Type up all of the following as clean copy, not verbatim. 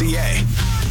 toyotada.ca.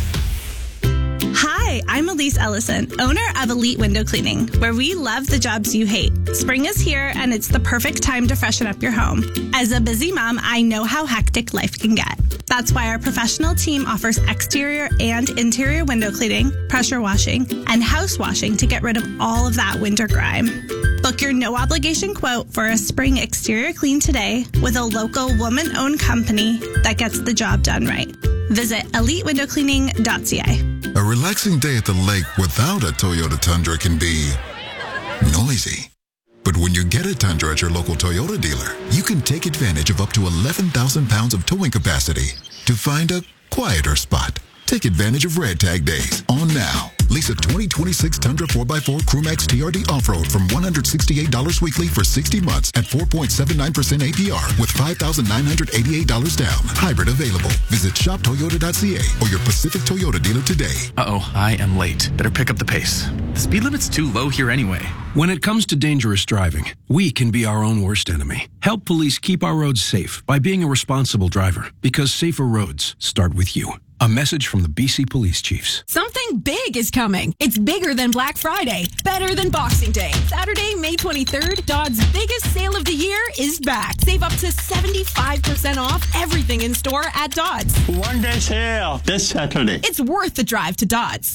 Hi, I'm Elise Ellison, owner of Elite Window Cleaning, where we love the jobs you hate. Spring is here, and it's the perfect time to freshen up your home. As a busy mom, I know how hectic life can get. That's why our professional team offers exterior and interior window cleaning, pressure washing, and house washing to get rid of all of that winter grime. Book your no-obligation quote for a spring exterior clean today with a local woman-owned company that gets the job done right. Visit elitewindowcleaning.ca. A relaxing day at the lake without a Toyota Tundra can be noisy. But when you get a Tundra at your local Toyota dealer, you can take advantage of up to 11,000 pounds of towing capacity to find a quieter spot. Take advantage of Red Tag Days on now. Lease a 2026 Tundra 4x4 Crewmax TRD Off-Road from $168 weekly for 60 months at 4.79% APR with $5,988 down. Hybrid available. Visit shoptoyota.ca or your Pacific Toyota dealer today. Uh-oh, I am late. Better pick up the pace. The speed limit's too low here anyway. When it comes to dangerous driving, we can be our own worst enemy. Help police keep our roads safe by being a responsible driver, because safer roads start with you. A message from the BC Police Chiefs. Something big is coming. It's bigger than Black Friday, better than Boxing Day. Saturday, May 23rd, Dodd's biggest sale of the year is back. Save up to 75% off everything in store at Dodd's. One-day sale this Saturday. It's worth the drive to Dodd's.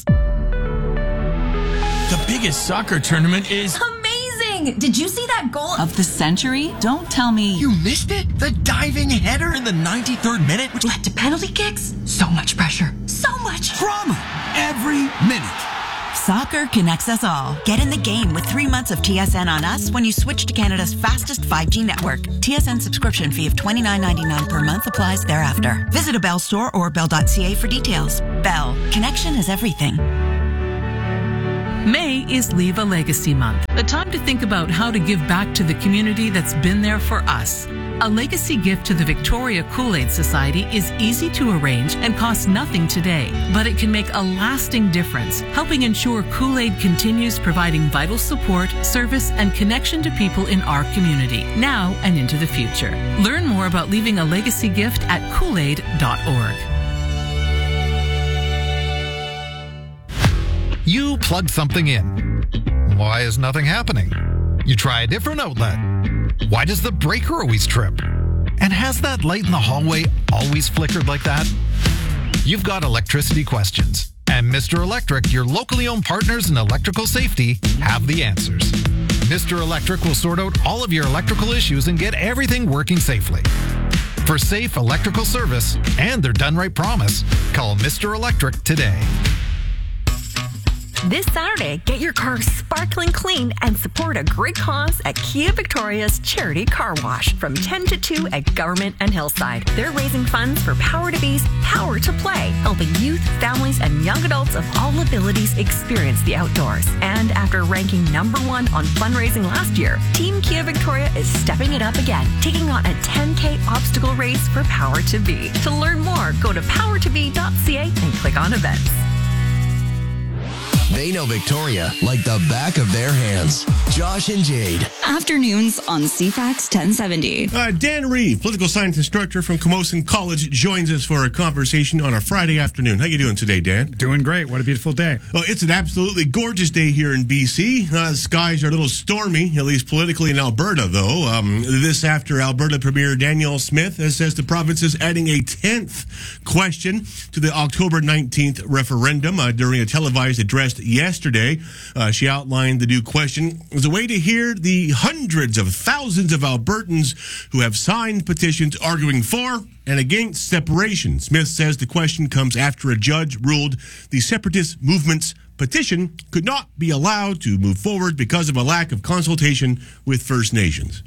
The biggest soccer tournament is amazing! Did you see that goal of the century? Don't tell me you missed it? The diving header in the 93rd minute, which led to penalty kicks? So much pressure. So much drama every minute. Soccer connects us all. Get in the game with 3 months of TSN on us when you switch to Canada's fastest 5G network. TSN subscription fee of $29.99 per month applies thereafter. Visit a Bell store or bell.ca for details. Bell. Connection is everything. May is Leave a Legacy Month, a time to think about how to give back to the community that's been there for us. A legacy gift to the Victoria Kool-Aid Society is easy to arrange and costs nothing today, but it can make a lasting difference, helping ensure Kool-Aid continues providing vital support, service, and connection to people in our community, now and into the future. Learn more about leaving a legacy gift at koolaid.org. You plug something in. Why is nothing happening? You try a different outlet. Why does the breaker always trip? And has that light in the hallway always flickered like that? You've got electricity questions. And Mr. Electric, your locally owned partners in electrical safety, have the answers. Mr. Electric will sort out all of your electrical issues and get everything working safely. For safe electrical service and their done right promise, call Mr. Electric today. This Saturday, get your car sparkling clean and support a great cause at Kia Victoria's Charity Car Wash from 10 to 2 at Government and Hillside. They're raising funds for Power to Be's Power to Play, helping youth, families, and young adults of all abilities experience the outdoors. And after ranking #1 on fundraising last year, Team Kia Victoria is stepping it up again, taking on a 10K obstacle race for Power to Be. To learn more, go to powertobe.ca and click on events. They know Victoria like the back of their hands. Josh and Jade. Afternoons on CFAX 1070. Dan Reeve, political science instructor from Camosun College, joins us for a conversation on a Friday afternoon. How you doing today, Dan? Doing great. What a beautiful day. Well, it's an absolutely gorgeous day here in BC. Skies are a little stormy, at least politically in Alberta, though. This after Alberta Premier Danielle Smith says the province is adding a 10th question to the October 19th referendum during a televised address yesterday. She outlined the new question as a way to hear the hundreds of thousands of Albertans who have signed petitions arguing for and against separation. Smith says the question comes after a judge ruled the separatist movement's petition could not be allowed to move forward because of a lack of consultation with First Nations.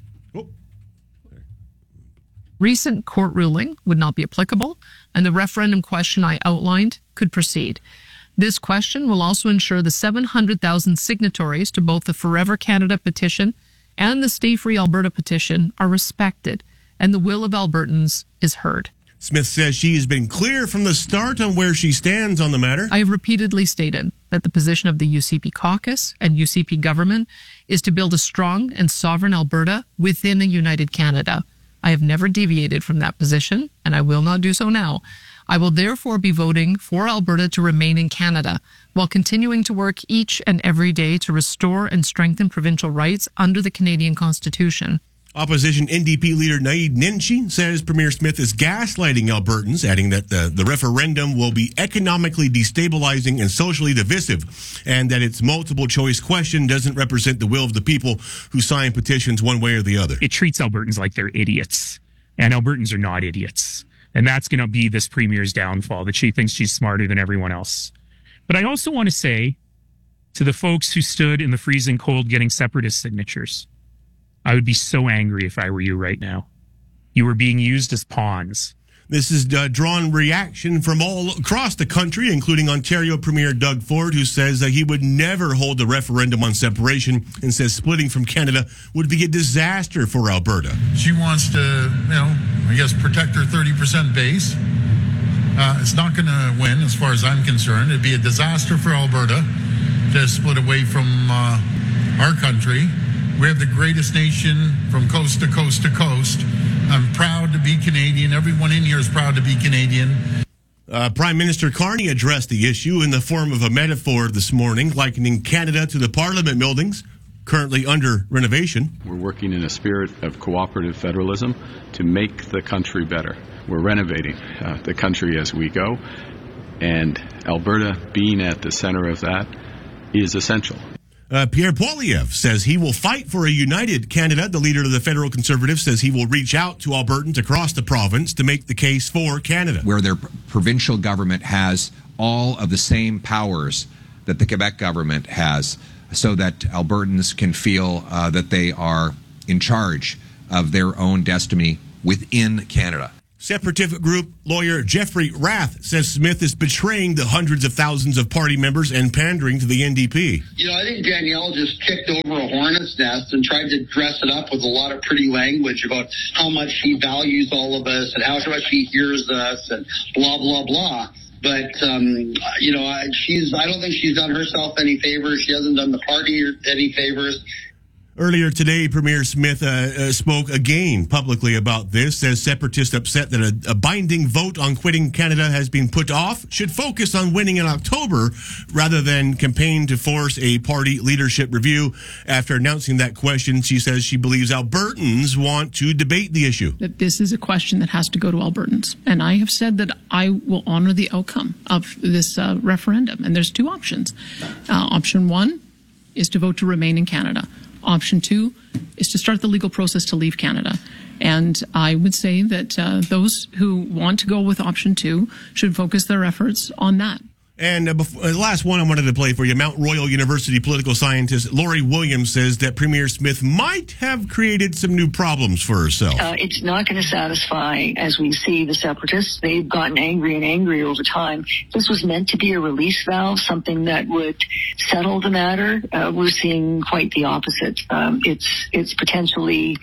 Recent court ruling would not be applicable, and the referendum question I outlined could proceed. This question will also ensure the 700,000 signatories to both the Forever Canada petition and the Stay Free Alberta petition are respected, and the will of Albertans is heard. Smith says she has been clear from the start on where she stands on the matter. I have repeatedly stated that the position of the UCP caucus and UCP government is to build a strong and sovereign Alberta within a united Canada. I have never deviated from that position, and I will not do so now. I will therefore be voting for Alberta to remain in Canada, while continuing to work each and every day to restore and strengthen provincial rights under the Canadian Constitution. Opposition NDP leader Naheed Nenshi says Premier Smith is gaslighting Albertans, adding that the referendum will be economically destabilizing and socially divisive, and that its multiple choice question doesn't represent the will of the people who sign petitions one way or the other. It treats Albertans like they're idiots, and Albertans are not idiots. And that's going to be this Premier's downfall, that she thinks she's smarter than everyone else. But I also want to say to the folks who stood in the freezing cold getting separatist signatures, I would be so angry if I were you right now. You were being used as pawns. This has drawn reaction from all across the country, including Ontario Premier Doug Ford, who says that he would never hold a referendum on separation and says splitting from Canada would be a disaster for Alberta. She wants to, protect her 30% base. It's not going to win, as far as I'm concerned. It'd be a disaster for Alberta to split away from our country. We have the greatest nation from coast to coast to coast. I'm proud to be Canadian. Everyone in here is proud to be Canadian. Prime Minister Carney addressed the issue in the form of a metaphor this morning, likening Canada to the Parliament buildings currently under renovation. We're working in a spirit of cooperative federalism to make the country better. We're renovating the country as we go, and Alberta being at the center of that is essential. Pierre Poilievre says he will fight for a united Canada. The leader of the federal Conservatives says he will reach out to Albertans across the province to make the case for Canada. Where their provincial government has all of the same powers that the Quebec government has, so that Albertans can feel that they are in charge of their own destiny within Canada. Separatist group lawyer Jeffrey Rath says Smith is betraying the hundreds of thousands of party members and pandering to the NDP. I think Danielle just kicked over a hornet's nest and tried to dress it up with a lot of pretty language about how much she values all of us and how much she hears us and blah, blah, blah. But, I don't think she's done herself any favors. She hasn't done the party any favors. Earlier today, Premier Smith spoke again publicly about this, as separatists upset that a binding vote on quitting Canada has been put off, should focus on winning in October rather than campaign to force a party leadership review. After announcing that question, she says she believes Albertans want to debate the issue. That this is a question that has to go to Albertans. And I have said that I will honor the outcome of this referendum. And there's two options. Option one is to vote to remain in Canada. Option two is to start the legal process to leave Canada. And I would say that those who want to go with option two should focus their efforts on that. And the last one I wanted to play for you, Mount Royal University political scientist Lori Williams says that Premier Smith might have created some new problems for herself. It's not going to satisfy, as we see, the separatists. They've gotten angry and angry over time. This was meant to be a release valve, something that would settle the matter. We're seeing quite the opposite. It's potentially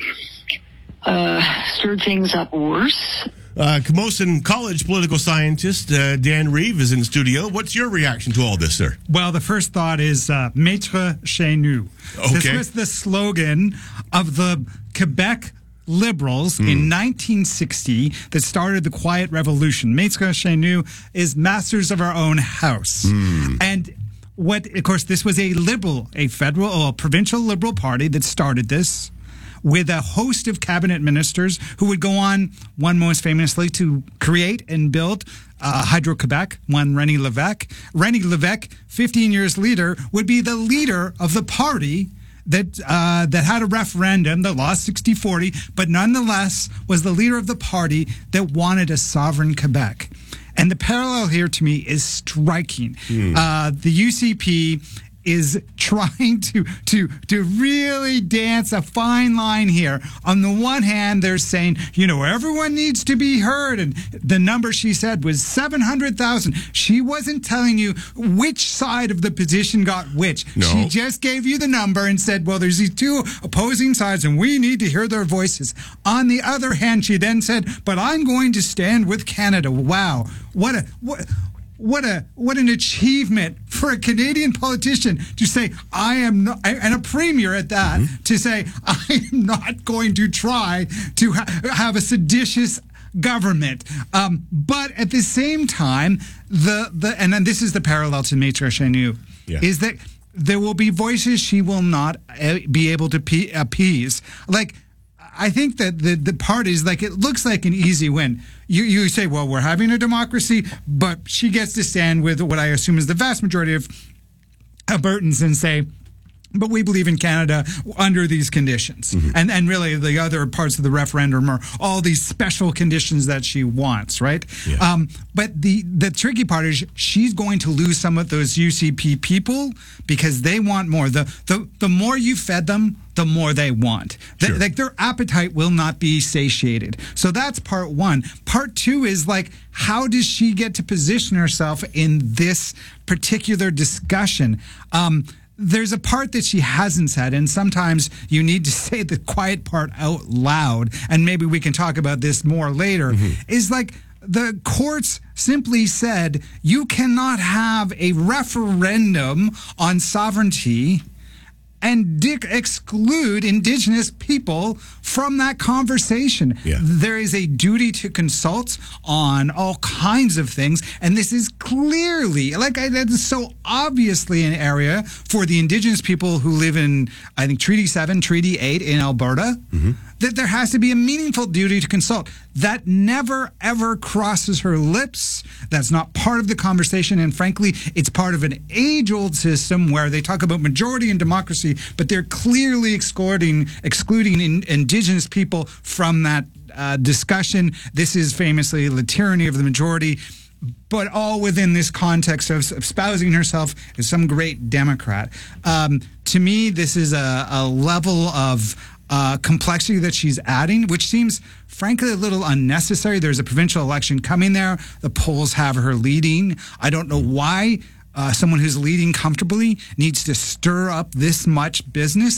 stirred things up worse. Camosun College political scientist Dan Reeve is in the studio. What's your reaction to all this, sir? Well, the first thought is Maître chez nous. Okay. This was the slogan of the Quebec Liberals in 1960 that started the Quiet Revolution. Maître chez nous is masters of our own house. And of course, this was a provincial liberal party that started this, with a host of cabinet ministers who would go on, one most famously, to create and build Hydro-Quebec, one René Lévesque. René Lévesque, 15 years later, would be the leader of the party that had a referendum that lost 60-40, but nonetheless was the leader of the party that wanted a sovereign Quebec. And the parallel here to me is striking. The UCP is trying to really dance a fine line here. On the one hand, they're saying, everyone needs to be heard. And the number she said was 700,000. She wasn't telling you which side of the petition got which. No. She just gave you the number and said, well, there's these two opposing sides and we need to hear their voices. On the other hand, she then said, but I'm going to stand with Canada. Wow. What an achievement for a Canadian politician to say, I am not, and a premier at that, to say, I am not going to try to have a seditious government. But at the same time, and then this is the parallel to Maître Chanoux, is that there will be voices she will not be able to appease. Like, I think that the part is like, it looks like an easy win. You say, well, we're having a democracy, but she gets to stand with what I assume is the vast majority of Albertans and say, but we believe in Canada under these conditions. Mm-hmm. And really the other parts of the referendum are all these special conditions that she wants, right? Yeah. But the tricky part is she's going to lose some of those UCP people because they want more. The more you fed them, the more they want. Sure. Like, their appetite will not be satiated. So that's part one. Part two is like, how does she get to position herself in this particular discussion? There's a part that she hasn't said, and sometimes you need to say the quiet part out loud, and maybe we can talk about this more later, is like, the courts simply said you cannot have a referendum on sovereignty and exclude Indigenous people from that conversation. Yeah. There is a duty to consult on all kinds of things, and this is clearly, it's so obviously an area for the Indigenous people who live in, I think, Treaty 7, Treaty 8 in Alberta, that there has to be a meaningful duty to consult. That never, ever crosses her lips. That's not part of the conversation, and frankly, it's part of an age-old system where they talk about majority and democracy, but they're clearly excluding Indigenous people from that discussion. This is famously the tyranny of the majority, but all within this context of espousing herself as some great Democrat. To me, this is a level of complexity that she's adding, which seems frankly a little unnecessary. There's a provincial election coming there. The polls have her leading. I don't know why someone who's leading comfortably needs to stir up this much business.